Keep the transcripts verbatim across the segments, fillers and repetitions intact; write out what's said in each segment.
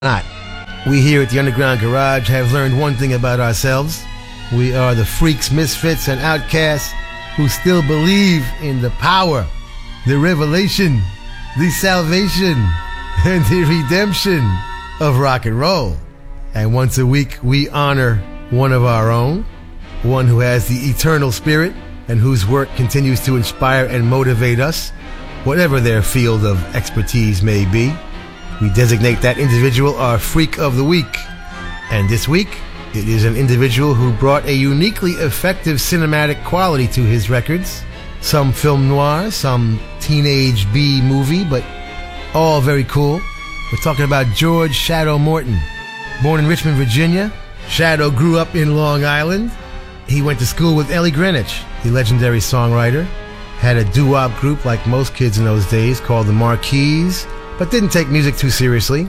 not. We here at the Underground Garage have learned one thing about ourselves. We are the freaks, misfits, and outcasts who still believe in the power, the revelation, the salvation, and the redemption of rock and roll. And once a week, we honor one of our own, one who has the eternal spirit and whose work continues to inspire and motivate us, whatever their field of expertise may be. We designate that individual our Freak of the Week. And this week, it is an individual who brought a uniquely effective cinematic quality to his records. Some film noir, some teenage B movie, but all very cool. We're talking about George Shadow Morton. Born in Richmond, Virginia, Shadow grew up in Long Island. He went to school with Ellie Greenwich, the legendary songwriter. Had a doo-wop group like most kids in those days called the Marquis, but didn't take music too seriously.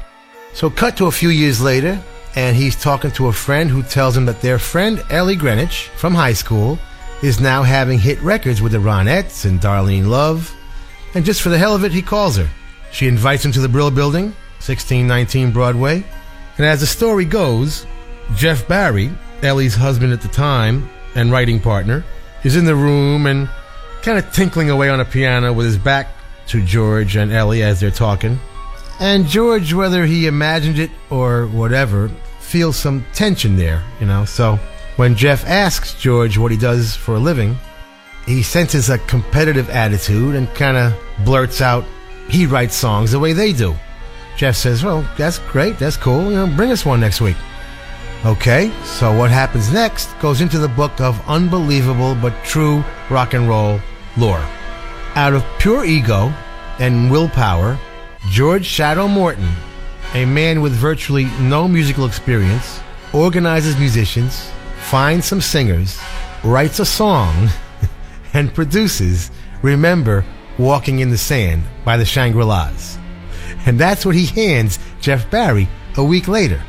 So cut to a few years later, and he's talking to a friend who tells him that their friend Ellie Greenwich from high school is now having hit records with the Ronettes and Darlene Love. And just for the hell of it, he calls her. She invites him to the Brill Building, sixteen nineteen Broadway. And as the story goes, Jeff Barry, Ellie's husband at the time and writing partner, is in the room and kind of tinkling away on a piano with his back to George and Ellie as they're talking. And George, whether he imagined it or whatever, feels some tension there, you know. So when Jeff asks George what he does for a living, he senses a competitive attitude and kind of blurts out he writes songs the way they do. Jeff says, well, that's great, that's cool, you know, bring us one next week. Okay, so what happens next goes into the book of unbelievable but true rock and roll lore. Out of pure ego and willpower, George Shadow Morton, a man with virtually no musical experience, organizes musicians, finds some singers, writes a song, and produces Remember Walking in the Sand by the Shangri-Las. And that's what he hands Jeff Barry a week later.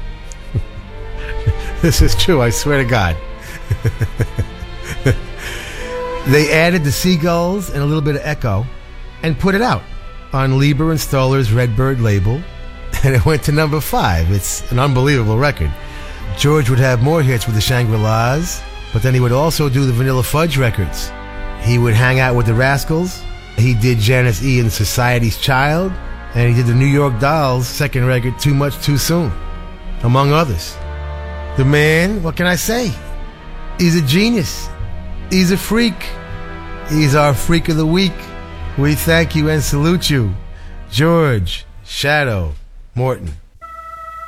This is true, I swear to God. They added the seagulls and a little bit of echo and put it out on Lieber and Stoller's Redbird label, and it went to number five. It's an unbelievable record. George would have more hits with the Shangri-Las, but then he would also do the Vanilla Fudge records. He would hang out with the Rascals. He did Janis Ian's Society's Child, and he did the New York Dolls' second record, Too Much Too Soon, among others. The man, what can I say? He's a genius. He's a freak. He's our Freak of the Week. We thank you and salute you, George Shadow Morton.